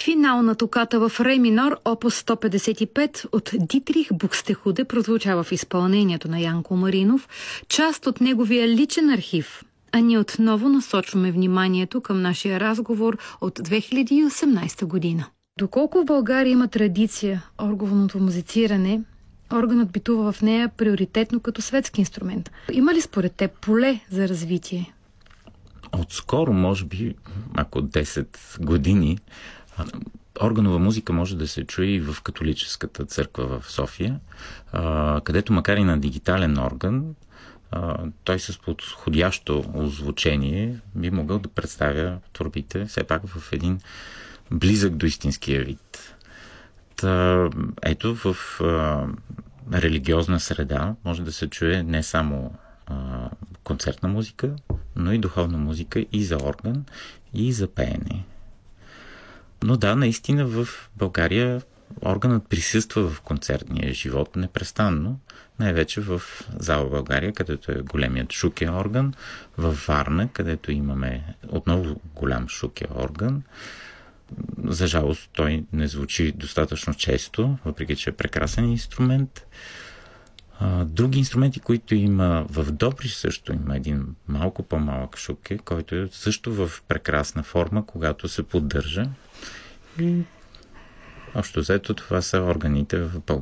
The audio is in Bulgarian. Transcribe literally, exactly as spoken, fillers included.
Финал на токата в ре минор, опус сто петдесет и пет от Дитрих Букстехуде прозвучава в изпълнението на Янко Маринов, част от неговия личен архив. А ние отново насочваме вниманието към нашия разговор от две хиляди и осемнадесета година. Доколко в България има традиция органното музициране, органът битува в нея приоритетно като светски инструмент. Има ли според теб поле за развитие? Отскоро, може би, ако десет години, органова музика може да се чуе и в католическата църква в София, където макар и на дигитален орган, той с подходящо озвучение би могъл да представя творбите все пак в един близък до истинския вид. Та, ето в а, религиозна среда може да се чуе не само а, концертна музика, но и духовна музика и за орган, и за пеене. Но да, наистина в България органът присъства в концертния живот непрестанно, най-вече в зала България, където е големият шуке орган, във Варна, където имаме отново голям шуке орган. За жалост той не звучи достатъчно често, въпреки че е прекрасен инструмент. Други инструменти, които има в Добрич, също има един малко по-малък шуке, който е също в прекрасна форма, когато се поддържа. И общо взето това са органите в България.